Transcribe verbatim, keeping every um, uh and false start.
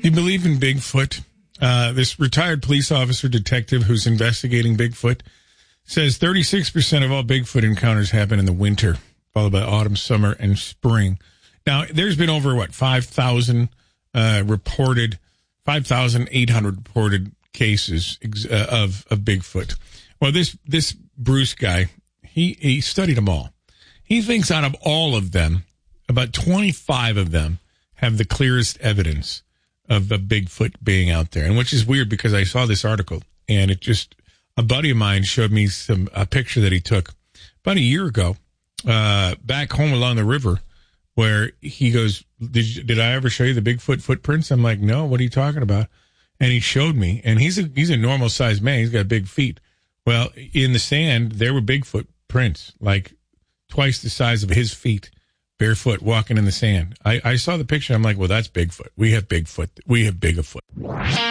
You believe in Bigfoot? Uh, this retired police officer detective who's investigating Bigfoot says thirty-six percent of all Bigfoot encounters happen in the winter, followed by autumn, summer, and spring. Now, there's been over, what, five thousand uh, reported, five thousand eight hundred reported cases uh, of, of Bigfoot. Well, this this Bruce guy, he, he studied them all. He thinks out of all of them, about twenty-five of them have the clearest evidence of a Bigfoot being out there. And which is weird because I saw this article, and it just, a buddy of mine showed me some a picture that he took about a year ago uh, back home along the river, where he goes, did, you, did I ever show you the Bigfoot footprints? I'm like, no, what are you talking about? And he showed me, and he's a, he's a normal sized man. He's got big feet. Well, in the sand, there were Bigfoot prints, like twice the size of his feet, barefoot, walking in the sand. I, I saw the picture. I'm like, well, that's Bigfoot. We have Bigfoot. We have Bigfoot.